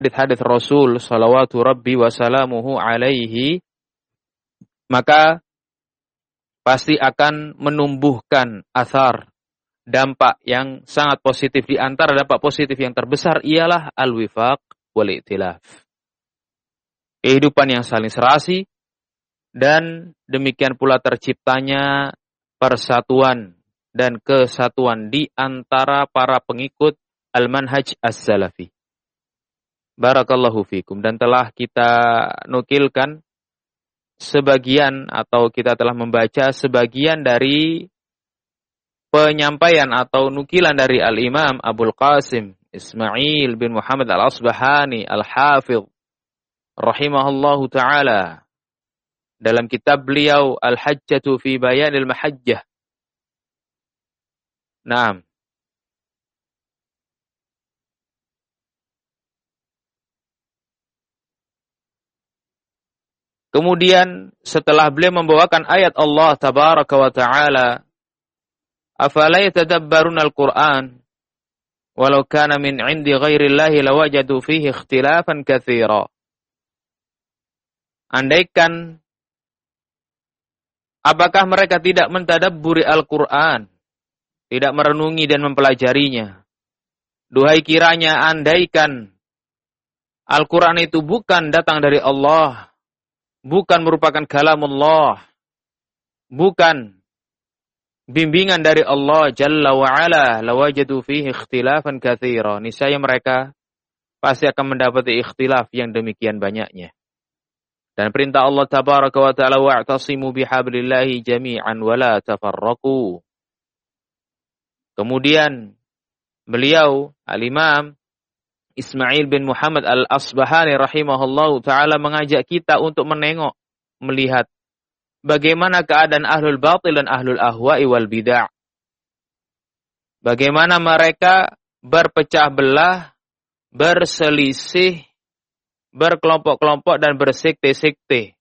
hadis Rasul salawatu rabbi wa salamuhu alaihi, maka pasti akan menumbuhkan athar, dampak yang sangat positif. Di antara dampak positif yang terbesar ialah al-wifaq wal i'tilaf. Kehidupan yang saling serasi, dan demikian pula terciptanya persatuan dan kesatuan di antara para pengikut al-manhaj as-salafi. Barakallahu fikum. Dan telah kita nukilkan sebagian, atau kita telah membaca sebagian dari penyampaian atau nukilan dari Al-Imam Abul Qasim Ismail bin Muhammad Al-Asbahani Al-Hafidh rahimahullahu ta'ala dalam kitab beliau Al-Hajjatu fi Bayanil Mahajjah. Naam. Kemudian setelah beliau membawakan ayat Allah tabaraka wa ta'ala, afala yatadabbaruna al-Qur'an walau kana min 'indi ghairillahi lawajadu fihi ikhtilafan katsira. Andaikan, apakah mereka tidak mentadabburi Al-Qur'an, tidak merenungi dan mempelajarinya? Duhai kiranya andaikan Al-Qur'an itu bukan datang dari Allah, bukan merupakan kalamullah, bukan bimbingan dari Allah Jalla wa'ala, lawajadu fihi ikhtilafan katsira. Niscaya mereka pasti akan mendapati ikhtilaf yang demikian banyaknya. Dan perintah Allah tabaraka wa ta'ala, wa'tasimu bihablillahi jami'an wa la tafarraqu. Kemudian beliau Al-Imam Ismail bin Muhammad Al-Asbahani rahimahullahu ta'ala mengajak kita untuk menengok, melihat bagaimana keadaan ahlul batil dan ahlul ahwa'i wal bid'ah. Bagaimana mereka berpecah belah, berselisih, berkelompok-kelompok dan bersekte-sekte.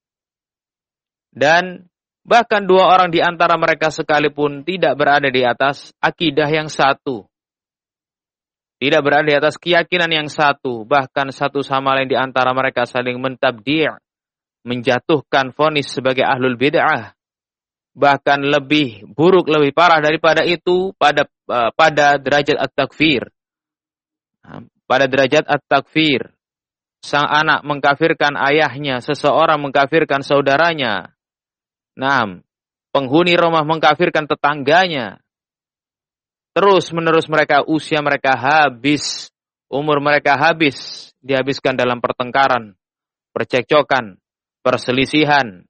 Dan bahkan dua orang di antara mereka sekalipun tidak berada di atas akidah yang satu. Tidak berada di atas keyakinan yang satu. Bahkan satu sama lain di antara mereka saling mentabdi', menjatuhkan vonis sebagai ahlul bid'ah. Bahkan lebih buruk, lebih parah daripada itu pada derajat at-takfir. Pada derajat at-takfir. Sang anak mengkafirkan ayahnya, seseorang mengkafirkan saudaranya. Penghuni rumah mengkafirkan tetangganya. Terus menerus mereka, usia mereka habis, umur mereka habis, dihabiskan dalam pertengkaran, percekcokan, perselisihan,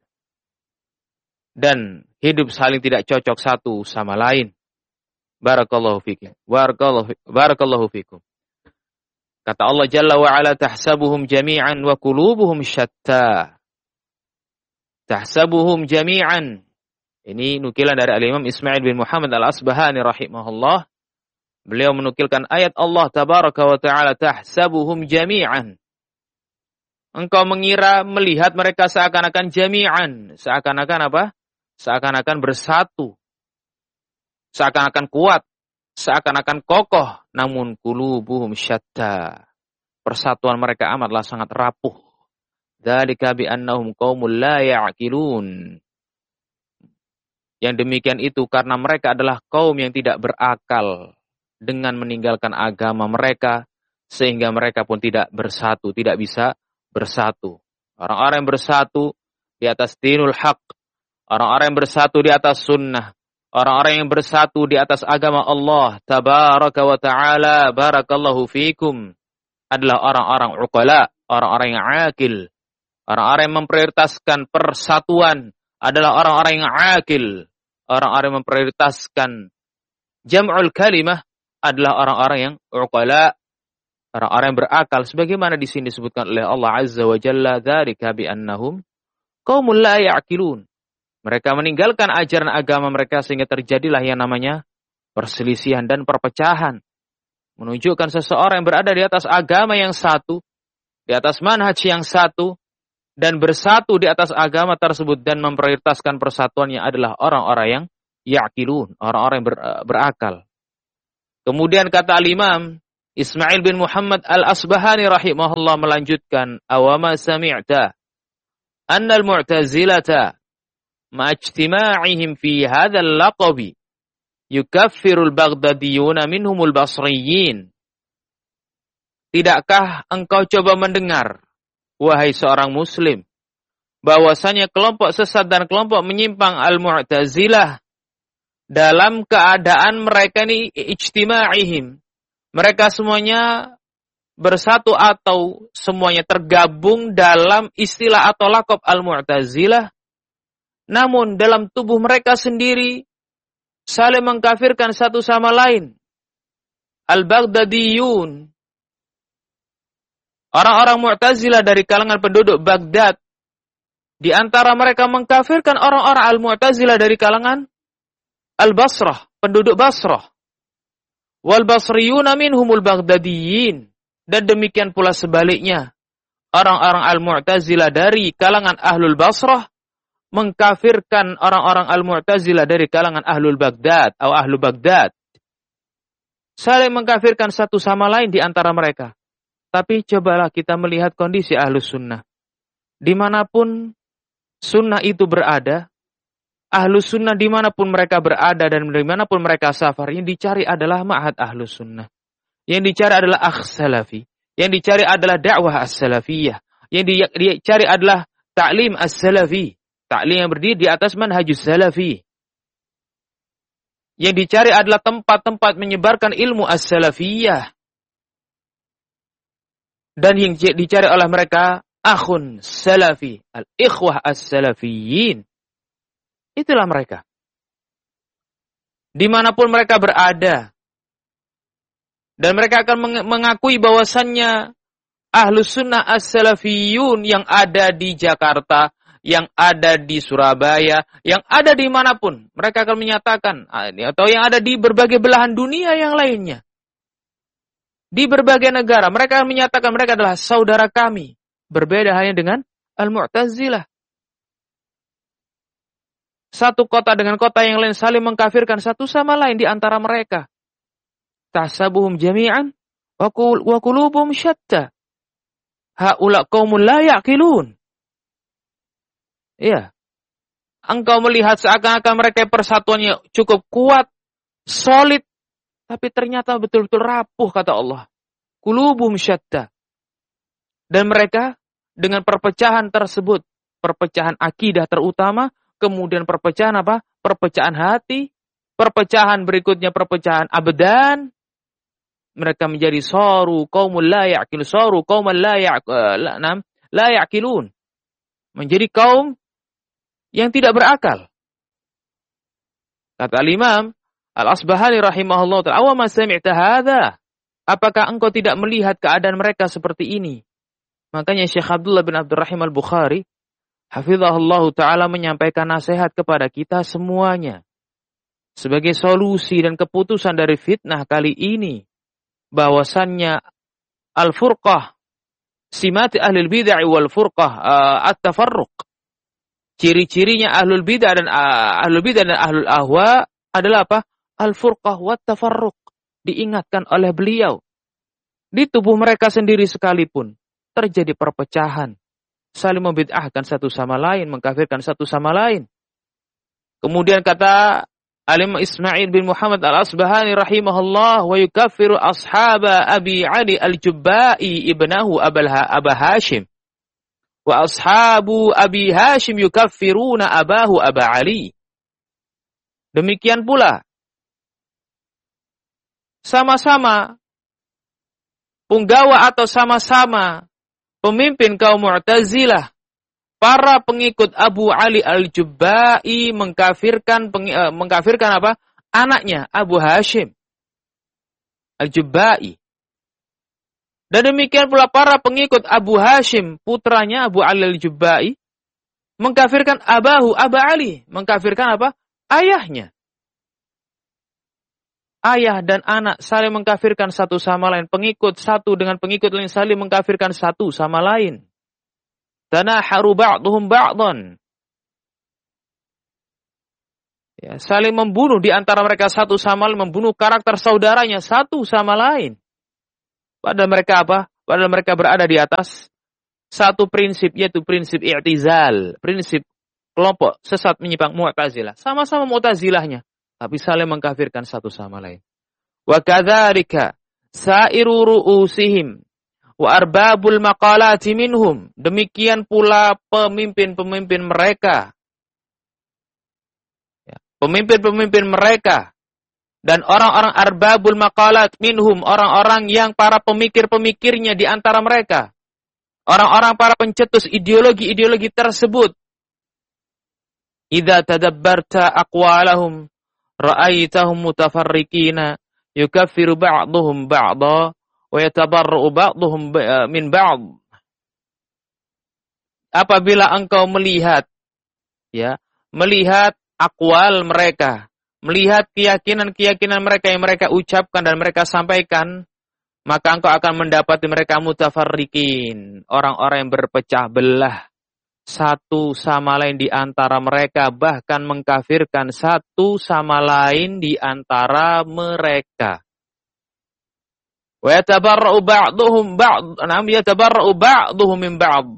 dan hidup saling tidak cocok satu sama lain. Barakallahu fikum. Barakallahu fikum. Kata Allah Jalla wa ala, tahsabuhum jami'an wa qulubuhum syatta. Tahsabuhum jami'an. Ini nukilan dari Al-Imam Ismail bin Muhammad Al-Asbahani rahimahullah. Beliau menukilkan ayat Allah tabaraka wa ta'ala, tahsabuhum jami'an. Engkau mengira, melihat mereka seakan-akan jami'an. Seakan-akan apa? Seakan-akan bersatu. Seakan-akan kuat. Seakan-akan kokoh. Namun qulubuhum syatta. Persatuan mereka amatlah sangat rapuh. Dzalika bi annahum qaumul la ya'qilun. Yang demikian itu karena mereka adalah kaum yang tidak berakal dengan meninggalkan agama mereka, sehingga mereka pun tidak bersatu, tidak bisa bersatu. Orang-orang yang bersatu di atas dinul haq, orang-orang yang bersatu di atas sunnah, orang-orang yang bersatu di atas agama Allah tabaraka wa ta'ala, barakallahu fikum, adalah orang-orang uqala, orang-orang yang akil. Orang-orang yang memprioritaskan persatuan adalah orang-orang yang akil. Orang-orang yang memprioritaskan jam'ul kalimah adalah orang-orang yang uqala, orang-orang yang berakal. Sebagaimana di sini disebutkan oleh Allah Azza wa Jalla, dzalika bi annahum qaumul la ya'qilun. Mereka meninggalkan ajaran agama mereka sehingga terjadilah yang namanya perselisihan dan perpecahan. Menunjukkan seseorang yang berada di atas agama yang satu, di atas manhaj yang satu, dan bersatu di atas agama tersebut dan memprioritaskan persatuannya adalah orang-orang yang ya'qilun, orang-orang yang berakal. Kemudian kata al-Imam Ismail bin Muhammad al-Asbahani rahimahullah melanjutkan, awama sami'ta anna al-mu'tazilata ma'ijtima'ihim fi hadzal laqabi yukaffirul Baghdadiyuna minhumul Basriyin. Tidakkah engkau coba mendengar, wahai seorang muslim, bahwasanya kelompok sesat dan kelompok menyimpang al-Mu'tazilah dalam keadaan mereka ini ijtima'ihim, mereka semuanya bersatu atau semuanya tergabung dalam istilah atau laqab al-Mu'tazilah, namun dalam tubuh mereka sendiri saling mengkafirkan satu sama lain. Al-Baghdadiyun, orang-orang Mu'tazilah dari kalangan penduduk Baghdad, di antara mereka mengkafirkan orang-orang al-Mu'tazilah dari kalangan al-Basrah, penduduk Basrah. Wal Basriyuna minhumul Baghdadiyin. Dan demikian pula sebaliknya. Orang-orang al-Mu'tazilah dari kalangan ahlul Basrah mengkafirkan orang-orang al-Mu'tazilah dari kalangan ahlul Baghdad atau ahlu Baghdad. Saling mengkafirkan satu sama lain di antara mereka. Tapi cobalah kita melihat kondisi ahlus sunnah. Dimanapun sunnah itu berada, ahlus sunnah dimanapun mereka berada dan dimanapun mereka safar, yang dicari adalah ma'had ahlus sunnah. Yang dicari adalah akh salafi. Yang dicari adalah dakwah as-salafiyah. Yang dicari adalah ta'lim as-salafi. Ta'lim yang berdiri di atas manhajus salafi. Yang dicari adalah tempat-tempat menyebarkan ilmu as-salafiyah. Dan yang dicari oleh mereka akhun salafi, al-ikhwah as-salafiyin. Itulah mereka. Dimanapun mereka berada. Dan mereka akan mengakui bahwasannya ahlus sunnah as-salafiyun yang ada di Jakarta, yang ada di Surabaya, yang ada dimanapun. Mereka akan menyatakan, atau yang ada di berbagai belahan dunia yang lainnya. Di berbagai negara, mereka akan menyatakan mereka adalah saudara kami. Berbeda hanya dengan al-Mu'tazilah. Satu kota dengan kota yang lain saling mengkafirkan satu sama lain di antara mereka. Tahsabuhum jami'an wa qulubuhum syatta. Haula qaumul la ya'qilun. Iya. Engkau melihat seakan-akan mereka persatuannya cukup kuat, solid, tapi ternyata betul-betul rapuh, kata Allah. Qulubuhum syatta. Dan mereka dengan perpecahan tersebut, perpecahan akidah terutama, kemudian perpecahan apa? Perpecahan hati, perpecahan berikutnya perpecahan abdan. Mereka menjadi saru qaumul la ya'qil, saru qauman la ya'qilun. Menjadi kaum yang tidak berakal. Kata Imam Al-Asbahani rahimahullah ta'ala, "Awa ma sami'ta hadza?" Apakah engkau tidak melihat keadaan mereka seperti ini? Makanya Syekh Abdullah bin Abdurrahim Al-Bukhari hafizahullah ta'ala menyampaikan nasihat kepada kita semuanya. Sebagai solusi dan keputusan dari fitnah kali ini, bahwasannya al-furqah, simati ahlul bid'ah wal furqah, at-tafarruq. Ciri-cirinya ahlul bid'ah dan ahlul ahwa adalah apa? Al-furqah wat tafarruq. Diingatkan oleh beliau. Di tubuh mereka sendiri sekalipun terjadi perpecahan, saling membid'ahkan satu sama lain, mengkafirkan satu sama lain. Kemudian kata Alim Ismail bin Muhammad al-Asbahani rahimahullah, wa yukaffiru ashaba Abi Ali al-Jubba'i ibnahu Aba Hashim. Wa ashabu Abi Hashim yukaffiruna abahu Aba Ali. Demikian pula, sama-sama punggawa atau sama-sama pemimpin kaum Mu'tazilah, para pengikut Abu Ali al-Jubba'i mengkafirkan apa? Anaknya Abu Hashim al-Jubba'i. Dan demikian pula para pengikut Abu Hashim, putranya Abu Ali al-Jubba'i, mengkafirkan Aba Ali, mengkafirkan apa? Ayahnya. Ayah dan anak saling mengkafirkan satu sama lain. Pengikut satu dengan pengikut lain saling mengkafirkan satu sama lain. Tanaharu ba'duhum ba'dan. Ya, saling membunuh di antara mereka satu sama lain, membunuh karakter saudaranya satu sama lain. Padahal mereka apa? Padahal mereka berada di atas satu prinsip, yaitu prinsip i'tizal, prinsip kelompok sesat menyimpang Mu'tazilah. Sama-sama Mu'tazilahnya, tapi saling mengkafirkan satu sama lain. Wa kadzalika sa'iru ru'usihim wa arbabul maqalati minhum. Demikian pula pemimpin-pemimpin mereka. Ya, pemimpin-pemimpin mereka dan orang-orang arbabul maqalat minhum, orang-orang yang para pemikir-pemikirnya di antara mereka. Orang-orang para pencetus ideologi-ideologi tersebut. Idza tadabbarta aqwalahum ra'aitahum mutafarriqina yukaffiru ba'dhum ba'dha wa yatabarra'u ba'dhum min ba'd. Apabila engkau melihat aqwal mereka, melihat keyakinan-keyakinan mereka yang mereka ucapkan dan mereka sampaikan, maka engkau akan mendapati mereka mutafarriqin, orang-orang yang berpecah belah satu sama lain di antara mereka, bahkan mengkafirkan satu sama lain di antara mereka. Wa yatabarra'u ba'dhum min ba'd.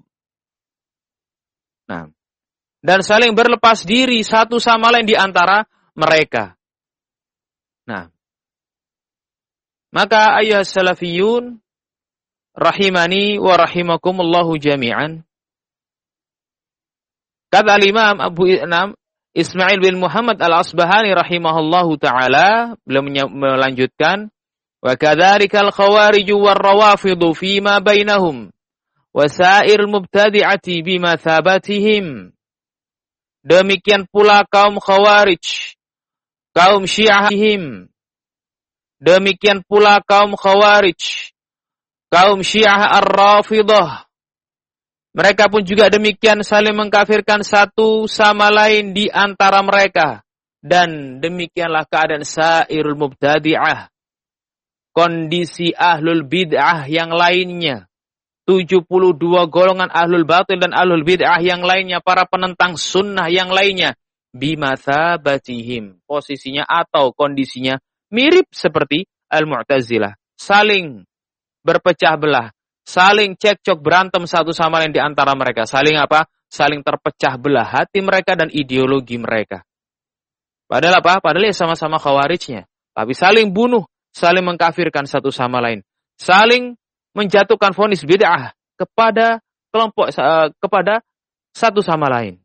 Nah, dan saling berlepas diri satu sama lain di antara mereka. Nah, maka ayuhas salafiyun rahimani wa rahimakumullahu jami'an. Kata Imam Abu Ismail bin Muhammad al-Asbahani rahimahullahu taala, beliau melanjutkan, wa kadzalika al-khawarij war-rawafidu fima bainahum wa sa'ir mubtadi'ati bima thabatihim. Demikian pula kaum khawarij, kaum syiahihim. Demikian pula kaum Khawarij, kaum Syiah Ar-Rafidah. Mereka pun juga demikian saling mengkafirkan satu sama lain di antara mereka. Dan demikianlah keadaan sairul mubtadi'ah. Kondisi ahlul bid'ah yang lainnya. 72 golongan ahlul batil dan ahlul bid'ah yang lainnya, para penentang sunnah yang lainnya. Bimathabatihim. Posisinya atau kondisinya mirip seperti Al-Mu'tazilah. Saling berpecah belah. Saling cekcok berantem satu sama lain di antara mereka. Saling apa? Saling terpecah belah hati mereka dan ideologi mereka. Padahal apa? Padahal ya sama-sama khawarijnya. Tapi saling bunuh. Saling mengkafirkan satu sama lain. Saling menjatuhkan vonis bid'ah kepada kelompok, kepada satu sama lain.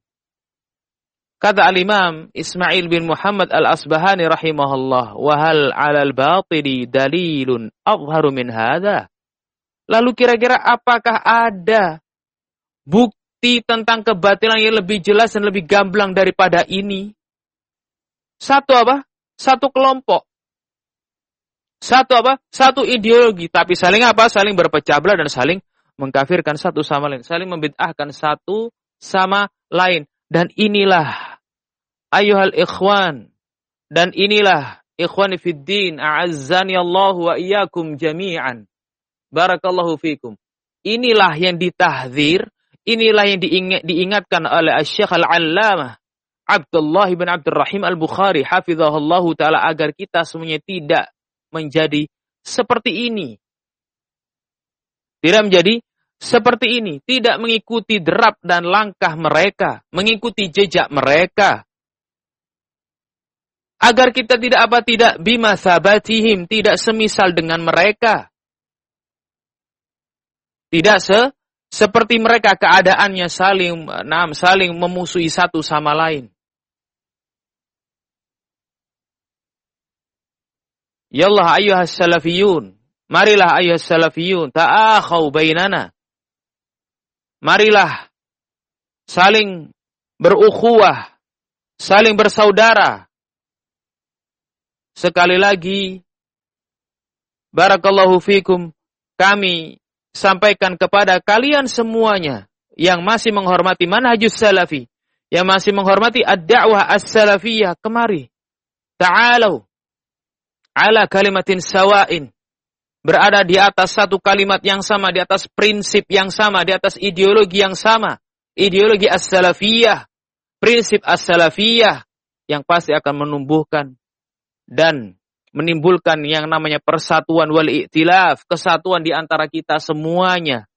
Kata al-Imam Ismail bin Muhammad al-Asbahani rahimahullah, wa hal 'alal batili dalilun adharu min hadha? Lalu kira-kira apakah ada bukti tentang kebatilan yang lebih jelas dan lebih gamblang daripada ini? Satu apa? Satu kelompok. Satu apa? Satu ideologi, tapi saling apa? Saling berpecah belah dan saling mengkafirkan satu sama lain, saling membid'ahkan satu sama lain. Dan inilah ayuhal ikhwan, dan inilah ikhwani fid din, a'azzani Allah wa iyyakum jami'an. Barakallahu fikum. Inilah yang ditahdzir, inilah yang diingatkan oleh Asy-Syaikh Al-Allamah Abdullah bin Abdurrahim Al-Bukhari hafizahullahu taala, agar kita semuanya tidak menjadi seperti ini. Tidak menjadi seperti ini, tidak mengikuti derap dan langkah mereka, mengikuti jejak mereka. Agar kita tidak bima sabatihim, tidak semisal dengan mereka. Tidak seperti mereka keadaannya saling memusuhi satu sama lain. Ya Allah ayyuhas salafiyun, marilah ayyuhas salafiyun, ta'akhau bainana. Marilah saling berukhuwah, saling bersaudara. Sekali lagi, barakallahu fikum, kami sampaikan kepada kalian semuanya yang masih menghormati manhajus salafi, yang masih menghormati ad-da'wah as-salafiyah, kemari. Ta'alau ala kalimatin sawa'in. Berada di atas satu kalimat yang sama, di atas prinsip yang sama, di atas ideologi yang sama. Ideologi as-salafiyah, prinsip as-salafiyah yang pasti akan menumbuhkan dan menimbulkan yang namanya persatuan wal i'tilaf, kesatuan di antara kita semuanya.